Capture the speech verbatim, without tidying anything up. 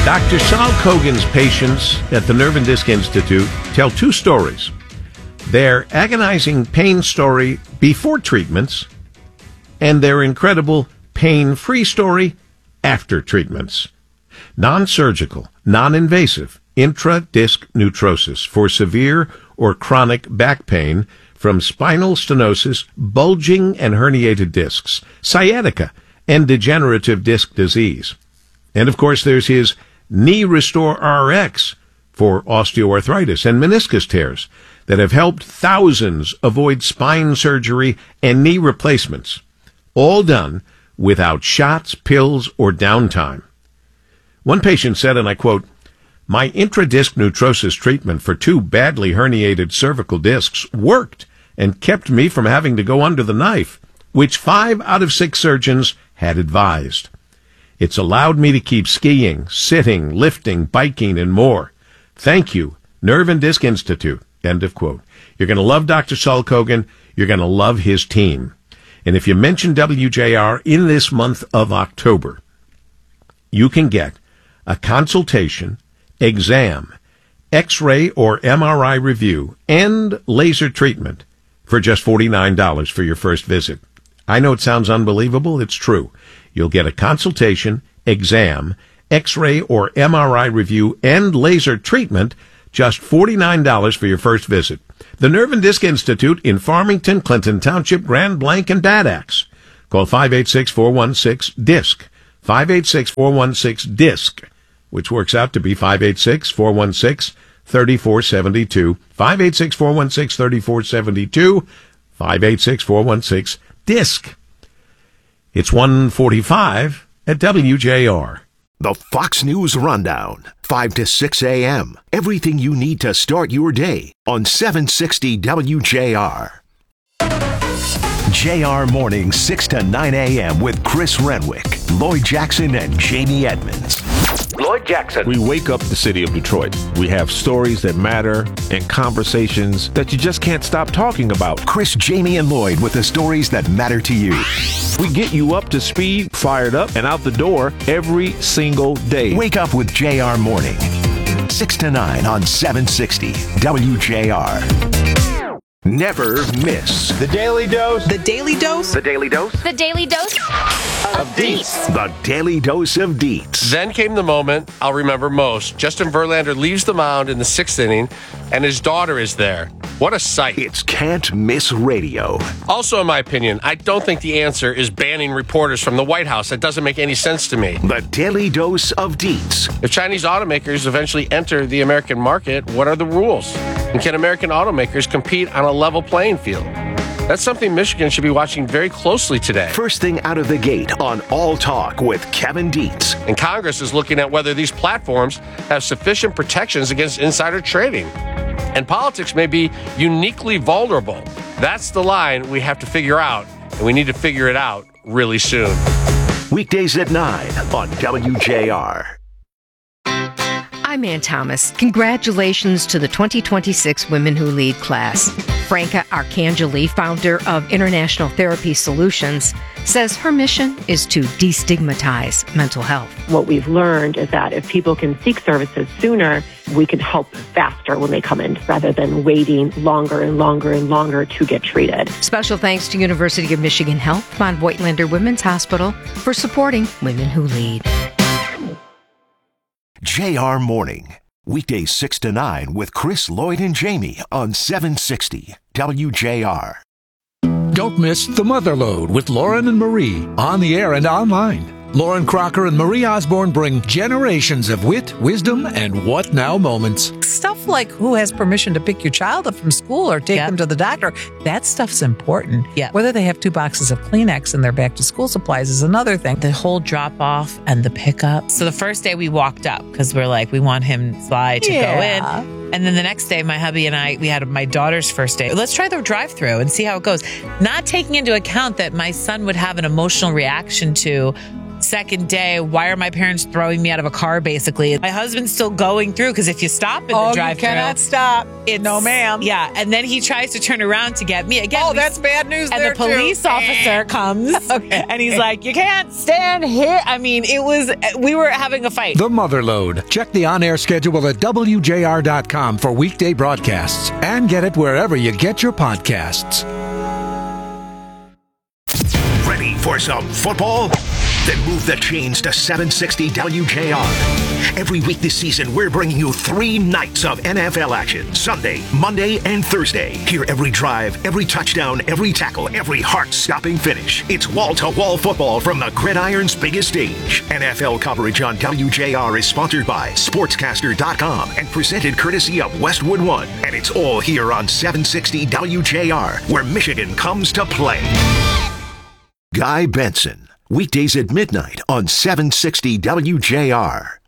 Doctor Saul Kogan's patients at the Nerve and Disc Institute tell two stories. Their agonizing pain story before treatments and their incredible pain-free story after treatments. Non-surgical, non-invasive intra-disc neutrosis for severe or chronic back pain from spinal stenosis, bulging and herniated discs, sciatica, and degenerative disc disease. And of course, there's his Knee Restore R X for osteoarthritis and meniscus tears that have helped thousands avoid spine surgery and knee replacements, all done without shots, pills, or downtime. One patient said, and I quote, "My intradisc neutrosis treatment for two badly herniated cervical discs worked and kept me from having to go under the knife, which five out of six surgeons had advised. It's allowed me to keep skiing, sitting, lifting, biking, and more. Thank you, Nerve and Disc Institute." End of quote. You're going to love Doctor Saul Kogan. You're going to love his team. And if you mention W J R in this month of October, you can get a consultation, exam, X-ray or M R I review, and laser treatment for just forty-nine dollars for your first visit. I know it sounds unbelievable. It's true. You'll get a consultation, exam, X-ray or M R I review, and laser treatment, just forty-nine dollars for your first visit. The Nerve and Disc Institute in Farmington, Clinton Township, Grand Blanc, and Bad Axe. Call five eight six, four one six, D I S C, five eight six, four one six, D I S C, which works out to be five eight six, four one six, three four seven two, five eight six, four one six, three four seven two, five eight six, four one six, D I S C. It's one forty-five at W J R. The Fox News Rundown, five to six a.m. Everything you need to start your day on seven sixty W J R. J R Morning, six to nine a.m. with Chris Renwick, Lloyd Jackson, and Jamie Edmonds. Lloyd Jackson. We wake up the city of Detroit. We have stories that matter and conversations that you just can't stop talking about. Chris, Jamie, and Lloyd with the stories that matter to you. We get you up to speed, fired up, and out the door every single day. Wake up with J R Morning, six to nine on seven sixty W J R. Never miss The Daily Dose. The Daily Dose. The Daily Dose. The Daily Dose Of Deets. The Daily Dose of Deets. Then came the moment I'll remember most. Justin Verlander leaves the mound in the sixth inning, and his daughter is there. What a sight. It's Can't Miss Radio. Also, in my opinion, I don't think the answer is banning reporters from the White House. That doesn't make any sense to me. The Daily Dose of Deets. If Chinese automakers eventually enter the American market, what are the rules? And can American automakers compete on a level playing field? That's something Michigan should be watching very closely today. First thing out of the gate on All Talk with Kevin Dietz. And Congress is looking at whether these platforms have sufficient protections against insider trading. And politics may be uniquely vulnerable. That's the line we have to figure out, and we need to figure it out really soon. Weekdays at nine on W J R. I'm Ann Thomas. Congratulations to the twenty twenty-six Women Who Lead class. Franca Arcangeli, founder of International Therapy Solutions, says her mission is to destigmatize mental health. What we've learned is that if people can seek services sooner, we can help faster when they come in rather than waiting longer and longer and longer to get treated. Special thanks to University of Michigan Health, Von Voigtlander Women's Hospital for supporting Women Who Lead. J R Morning, weekdays six to nine with Chris, Lloyd, and Jamie on seven sixty W J R. Don't miss The Motherlode with Lauren and Marie on the air and online. Lauren Crocker and Marie Osborne bring generations of wit, wisdom, and what now moments. Stuff like who has permission to pick your child up from school or take Yep. them to the doctor. That stuff's important. Yep. Whether they have two boxes of Kleenex in their back to school supplies is another thing. The whole drop off and the pickup. So the first day we walked up because we're like, we want him Sly to Yeah. go in. And then the next day, my hubby and I, we had my daughter's first day. Let's try the drive-through and see how it goes. Not taking into account that my son would have an emotional reaction to second day, why are my parents throwing me out of a car, basically? My husband's still going through, because if you stop in oh, the drive-thru... you cannot stop. It's, no, ma'am. Yeah, and then he tries to turn around to get me. Again, oh, we, that's bad news And there, the police too. officer comes, okay. and he's like, you can't stand here. I mean, it was... We were having a fight. The Motherload. Check the on-air schedule at W J R dot com for weekday broadcasts and get it wherever you get your podcasts. Ready for some football? Then move the chains to seven sixty W J R. Every week this season, we're bringing you three nights of N F L action. Sunday, Monday, and Thursday. Hear every drive, every touchdown, every tackle, every heart-stopping finish. It's wall-to-wall football from the gridiron's biggest stage. N F L coverage on W J R is sponsored by Sportscaster dot com and presented courtesy of Westwood One. And it's all here on seven sixty W J R, where Michigan comes to play. Guy Benson. Weekdays at midnight on seven sixty W J R.